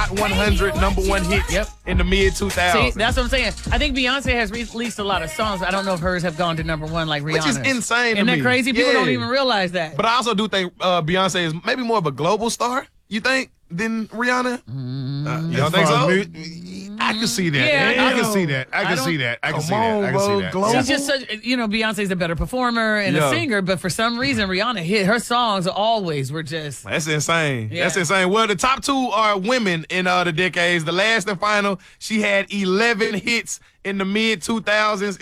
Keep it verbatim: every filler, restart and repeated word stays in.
Hot one hundred number one hits Yep. in the mid two thousands. See, that's what I'm saying. I think Beyonce has released a lot of songs. I don't know if hers have gone to number one like Rihanna's. Which is insane to Isn't that me. crazy? People Yeah. don't even realize that. But I also do think uh, Beyonce is maybe more of a global star, you think, than Rihanna? Mm-hmm. Uh, you don't think so? I can see that. Yeah, I can no. see that. I I can don't- see that. I can Come see that. on, I can bro, see that. global. She's just such, you know, Beyonce's a better performer and Yeah. a singer, but for some reason, Rihanna hit her songs always were just. That's insane. Yeah. That's insane. Well, the top two are women in uh, the decades. The last and final, she had eleven hits in the mid two thousands.